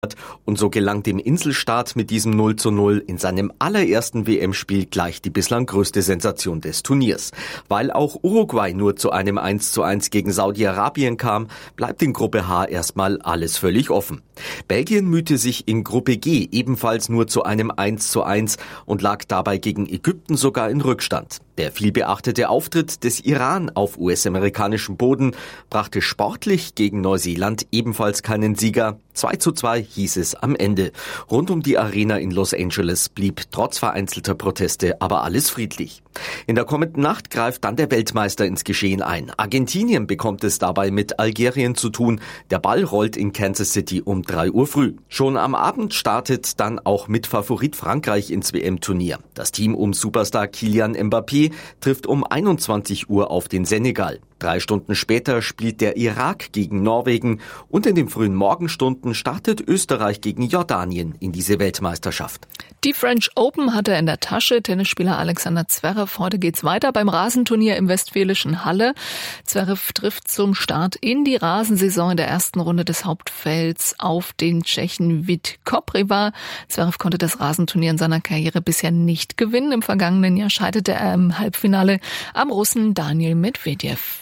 Und so gelang dem Inselstaat mit diesem 0:0 in seinem allerersten WM-Spiel gleich die bislang größte Sensation des Turniers. Weil auch Uruguay nur zu einem 1:1 gegen Saudi-Arabien kam, bleibt in Gruppe H erstmal alles völlig offen. Belgien mühte sich in Gruppe G ebenfalls nur zu einem 1:1 und lag dabei gegen Ägypten sogar in Rückstand. Der vielbeachtete Auftritt des Iran auf US-amerikanischem Boden brachte sportlich gegen Neuseeland ebenfalls keinen Sieger. 2:2 hieß es am Ende. Rund um die Arena in Los Angeles blieb trotz vereinzelter Proteste aber alles friedlich. In der kommenden Nacht greift dann der Weltmeister ins Geschehen ein. Argentinien bekommt es dabei mit Algerien zu tun. Der Ball rollt in Kansas City um 3 Uhr früh. Schon am Abend startet dann auch mit Favorit Frankreich ins WM-Turnier. Das Team um Superstar Kylian Mbappé trifft um 21 Uhr auf den Senegal. 3 Stunden später spielt der Irak gegen Norwegen und in den frühen Morgenstunden startet Österreich gegen Jordanien in diese Weltmeisterschaft. Die French Open hat er in der Tasche. Tennisspieler Alexander Zverev. Heute geht's weiter beim Rasenturnier im westfälischen Halle. Zverev trifft zum Start in die Rasensaison in der ersten Runde des Hauptfelds auf den Tschechen Vít Kopriva. Zverev konnte das Rasenturnier in seiner Karriere bisher nicht gewinnen. Im vergangenen Jahr scheiterte er im Halbfinale am Russen Daniil Medvedev.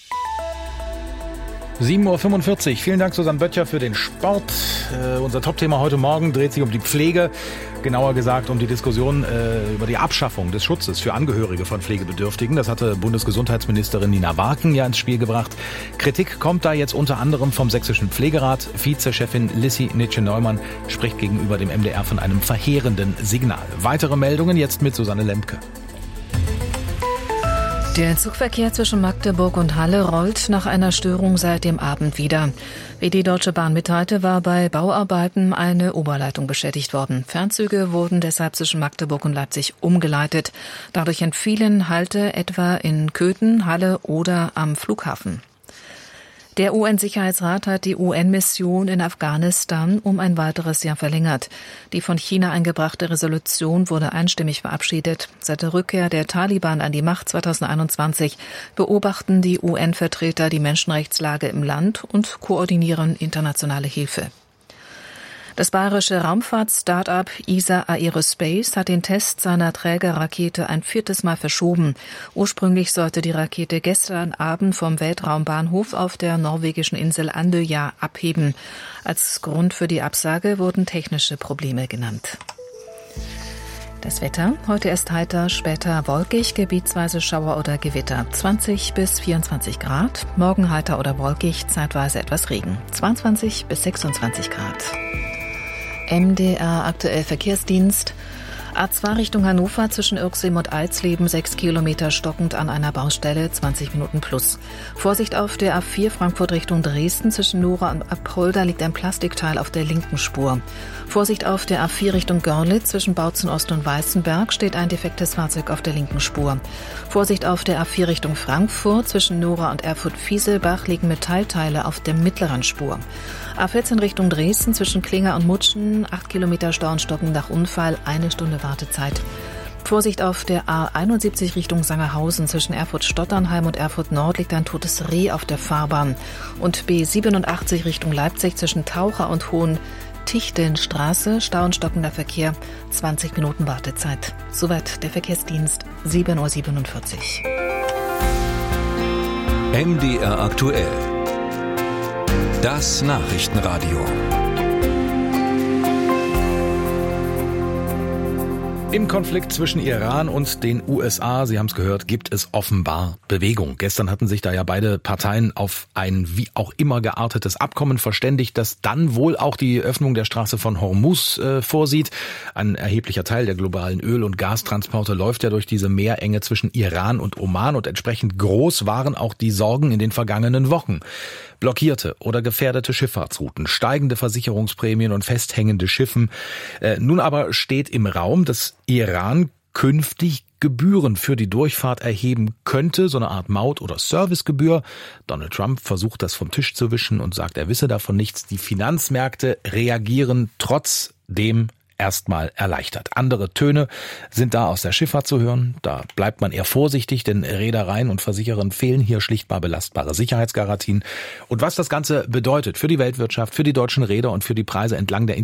7:45 Uhr. Vielen Dank, Susanne Böttcher, für den Sport. Unser Topthema heute Morgen dreht sich um die Pflege, genauer gesagt um die Diskussion über die Abschaffung des Schutzes für Angehörige von Pflegebedürftigen. Das hatte Bundesgesundheitsministerin Nina Barken ja ins Spiel gebracht. Kritik kommt da jetzt unter anderem vom Sächsischen Pflegerat. Vizechefin Lissi Nitsche-Neumann spricht gegenüber dem MDR von einem verheerenden Signal. Weitere Meldungen jetzt mit Susanne Lemke. Der Zugverkehr zwischen Magdeburg und Halle rollt nach einer Störung seit dem Abend wieder. Wie die Deutsche Bahn mitteilte, war bei Bauarbeiten eine Oberleitung beschädigt worden. Fernzüge wurden deshalb zwischen Magdeburg und Leipzig umgeleitet. Dadurch entfielen Halte etwa in Köthen, Halle oder am Flughafen. Der UN-Sicherheitsrat hat die UN-Mission in Afghanistan um ein weiteres Jahr verlängert. Die von China eingebrachte Resolution wurde einstimmig verabschiedet. Seit der Rückkehr der Taliban an die Macht 2021 beobachten die UN-Vertreter die Menschenrechtslage im Land und koordinieren internationale Hilfe. Das bayerische Raumfahrt-Start-up ESA Aerospace hat den Test seiner Trägerrakete ein 4. Mal verschoben. Ursprünglich sollte die Rakete gestern Abend vom Weltraumbahnhof auf der norwegischen Insel Andøya abheben. Als Grund für die Absage wurden technische Probleme genannt. Das Wetter, heute erst heiter, später wolkig, gebietsweise Schauer oder Gewitter, 20 bis 24 Grad. Morgen heiter oder wolkig, zeitweise etwas Regen, 22 bis 26 Grad. MDR aktuell Verkehrsdienst. A2 Richtung Hannover zwischen Irksem und Alsleben 6 Kilometer stockend an einer Baustelle, 20 Minuten plus. Vorsicht auf der A4 Frankfurt Richtung Dresden zwischen Nora und Apolda liegt ein Plastikteil auf der linken Spur. Vorsicht auf der A4 Richtung Görlitz zwischen Bautzen Ost und Weißenberg steht ein defektes Fahrzeug auf der linken Spur. Vorsicht auf der A4 Richtung Frankfurt zwischen Nora und Erfurt-Fieselbach liegen Metallteile auf der mittleren Spur. A14 Richtung Dresden zwischen Klinger und Mutschen 8 Kilometer Stau und Stocken nach Unfall, 1 Stunde Wartezeit. Vorsicht auf der A71 Richtung Sangerhausen zwischen Erfurt-Stotternheim und Erfurt-Nord liegt ein totes Reh auf der Fahrbahn. Und B87 Richtung Leipzig zwischen Taucher und Hohen-Tichtenstraße, Stau und stockender Verkehr, 20 Minuten Wartezeit. Soweit der Verkehrsdienst, 7:47 Uhr. MDR aktuell. Das Nachrichtenradio. Im Konflikt zwischen Iran und den USA, Sie haben es gehört, gibt es offenbar Bewegung. Gestern hatten sich da ja beide Parteien auf ein wie auch immer geartetes Abkommen verständigt, das dann wohl auch die Öffnung der Straße von Hormuz vorsieht. Ein erheblicher Teil der globalen Öl- und Gastransporte läuft ja durch diese Meerenge zwischen Iran und Oman und entsprechend groß waren auch die Sorgen in den vergangenen Wochen. Blockierte oder gefährdete Schifffahrtsrouten, steigende Versicherungsprämien und festhängende Schiffen. Nun aber steht im Raum, dass Iran künftig Gebühren für die Durchfahrt erheben könnte, so eine Art Maut- oder Servicegebühr. Donald Trump versucht das vom Tisch zu wischen und sagt, er wisse davon nichts. Die Finanzmärkte reagieren trotzdem erstmal erleichtert. Andere Töne sind da aus der Schifffahrt zu hören. Da bleibt man eher vorsichtig, denn Reedereien und Versicherern fehlen hier schlichtbar belastbare Sicherheitsgarantien. Und was das Ganze bedeutet für die Weltwirtschaft, für die deutschen Reeder und für die Preise entlang der